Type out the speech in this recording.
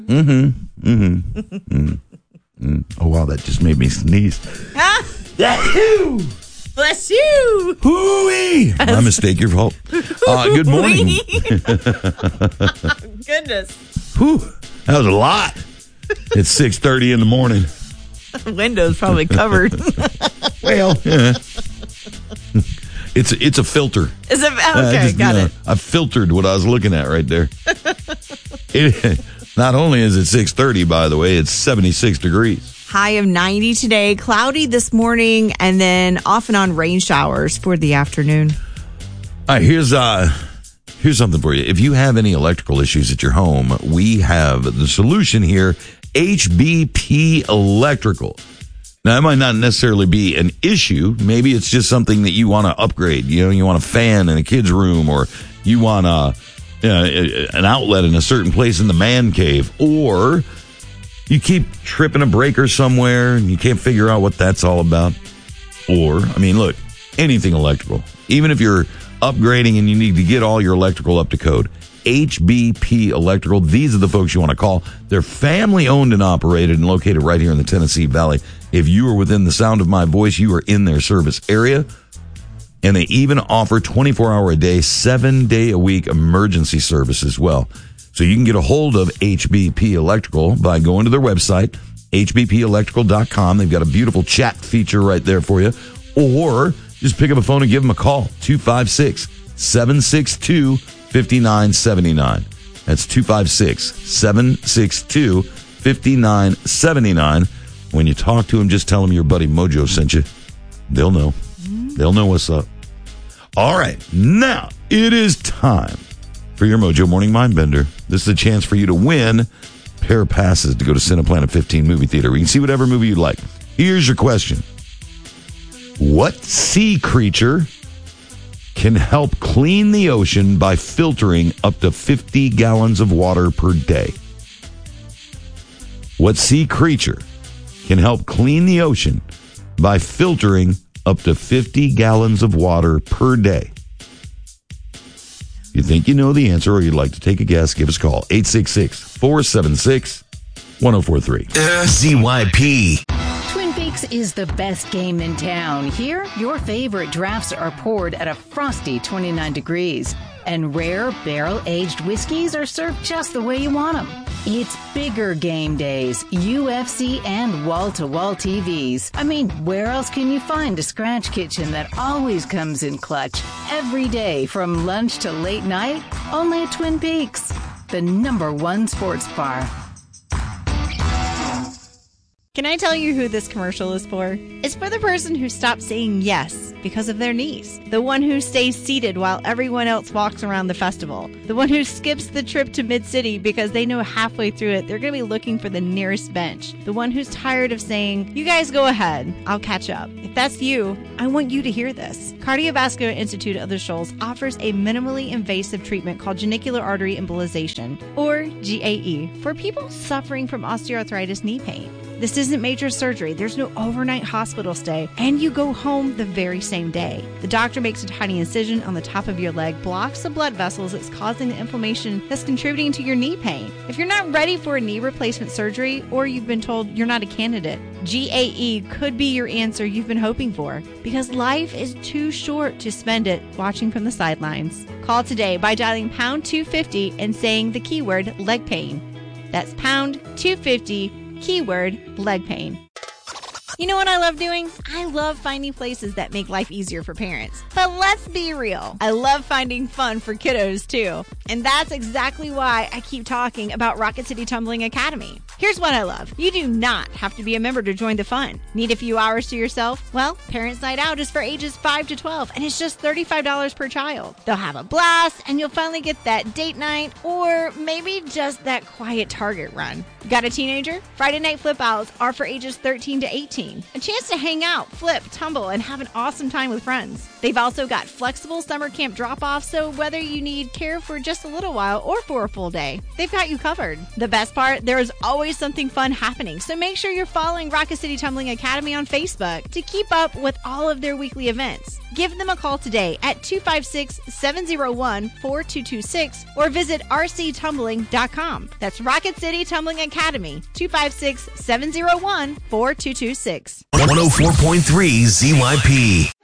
Oh, wow, that just made me sneeze. Bless you. Hooey. My mistake, your fault. Good morning. Goodness. Whew, that was a lot. It's 6:30 in the morning. Window's probably covered. Well, yeah. It's a filter. Is it? Okay, got it. I filtered what I was looking at right there. Not only is it 6:30, by the way, it's 76 degrees. High of 90 today, cloudy this morning, and then off and on rain showers for the afternoon. All right, here's something for you. If you have any electrical issues at your home, we have the solution here, HBP Electrical. Now, it might not necessarily be an issue. Maybe it's just something that you want to upgrade. You know, you want a fan in a kid's room, or you want an outlet in a certain place in the man cave, or you keep tripping a breaker somewhere and you can't figure out what that's all about. Or, I mean, look, anything electrical. Even if you're upgrading and you need to get all your electrical up to code, HBP Electrical, these are the folks you want to call. They're family owned and operated and located right here in the Tennessee Valley. If you are within the sound of my voice, you are in their service area. And they even offer 24-hour a day, 7-day a week emergency service as well. So you can get a hold of HBP Electrical by going to their website, hbpelectrical.com. They've got a beautiful chat feature right there for you. Or just pick up a phone and give them a call, 256-762-5979. That's 256-762-5979. When you talk to them, just tell them your buddy Mojo sent you. They'll know. They'll know what's up. All right, now it is time for your Mojo Morning Mindbender. This is a chance for you to win pair of passes to go to Cineplanet 15 movie theater. We can see whatever movie you'd like. Here's your question. What sea creature can help clean the ocean by filtering up to 50 gallons of water per day? What sea creature can help clean the ocean by filtering up to 50 gallons of water per day? If you think you know the answer or you'd like to take a guess, give us a call. 866-476-1043. ZYP. Twin Peaks is the best game in town. Here, your favorite drafts are poured at a frosty 29 degrees. And rare barrel-aged whiskeys are served just the way you want them. It's bigger game days, UFC, and wall-to-wall TVs. I mean, where else can you find a scratch kitchen that always comes in clutch every day from lunch to late night? Only at Twin Peaks, the #1 sports bar. Can I tell you who this commercial is for? It's for the person who stopped saying yes because of their knees. The one who stays seated while everyone else walks around the festival. The one who skips the trip to Mid-City because they know halfway through it they're going to be looking for the nearest bench. The one who's tired of saying, you guys go ahead, I'll catch up. If that's you, I want you to hear this. Cardiovascular Institute of the Shoals offers a minimally invasive treatment called genicular artery embolization, or GAE, for people suffering from osteoarthritis knee pain. This isn't major surgery. There's no overnight hospital stay, and you go home the very same day. The doctor makes a tiny incision on the top of your leg, blocks the blood vessels that's causing the inflammation that's contributing to your knee pain. If you're not ready for a knee replacement surgery, or you've been told you're not a candidate, GAE could be your answer you've been hoping for, because life is too short to spend it watching from the sidelines. Call today by dialing pound 250 and saying the keyword leg pain. That's pound 250 keyword leg pain. You know what I love doing? I love finding places that make life easier for parents. But let's be real. I love finding fun for kiddos too. And that's exactly why I keep talking about Rocket City Tumbling Academy. Here's what I love. You do not have to be a member to join the fun. Need a few hours to yourself? Well, Parents Night Out is for ages 5 to 12 and it's just $35 per child. They'll have a blast and you'll finally get that date night or maybe just that quiet Target run. Got a teenager? Friday Night Flip Outs are for ages 13 to 18. A chance to hang out, flip, tumble, and have an awesome time with friends. They've also got flexible summer camp drop-offs, so whether you need care for just a little while or for a full day, they've got you covered. The best part, there is always something fun happening, so make sure you're following Rocket City Tumbling Academy on Facebook to keep up with all of their weekly events. Give them a call today at 256-701-4226 or visit rctumbling.com. That's Rocket City Tumbling Academy, 256-701-4226. 104.3 ZYP.